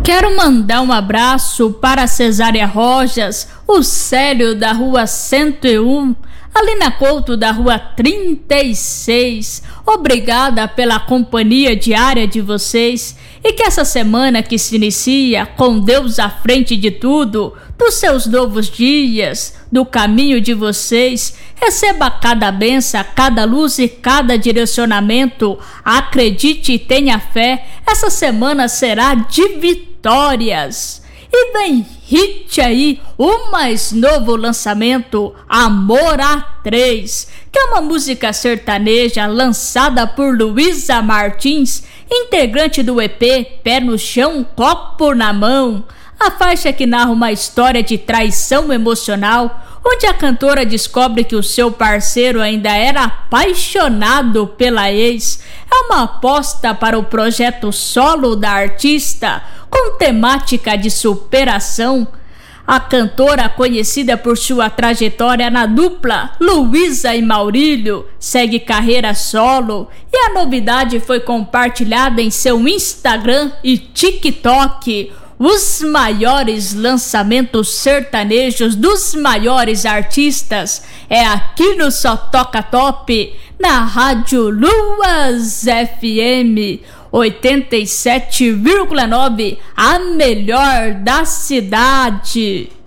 Quero mandar um abraço para a Cesária Rojas, o Célio da rua 101, Alina Couto da rua 36. Obrigada pela companhia diária de vocês e que essa semana que se inicia, com Deus à frente de tudo, dos seus novos dias, do caminho de vocês, receba cada bênção, cada luz e cada direcionamento. Acredite e tenha fé, essa semana será de vitórias. E vem hit aí, o mais novo lançamento, Amor A3, que é uma música sertaneja lançada por Luísa Martins, integrante do EP Pé no Chão, Copo na Mão. A faixa que narra uma história de traição emocional, onde a cantora descobre que o seu parceiro ainda era apaixonado pela ex. É uma aposta para o projeto solo da artista, com temática de superação. A cantora, conhecida por sua trajetória na dupla Luísa e Maurílio, segue carreira solo e a novidade foi compartilhada em seu Instagram e TikTok. Os maiores lançamentos sertanejos dos maiores artistas é aqui no Só Toca Top, na Rádio Luas FM 87,9, a melhor da cidade.